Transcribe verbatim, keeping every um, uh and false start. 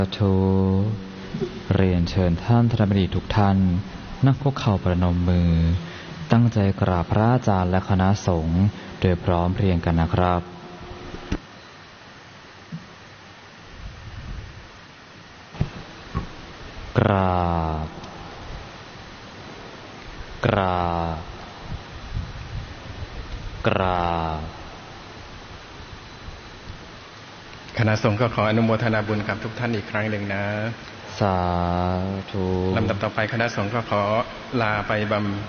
ทูเรียนเชิญท่านธนบัณฑิตทุกท่านนั่งคุกเข่าประนมมือตั้งใจกราบพระอาจารย์และคณะสงฆ์โดยพร้อมเพรียงกันนะครับกราบกราบกราบคณะสงฆ์ก็ขออนุโมทนาบุญกับทุกท่านอีกครั้งหนึ่งนะสาธุลำดับต่อไปคณะสงฆ์ก็ขอลาไปบำ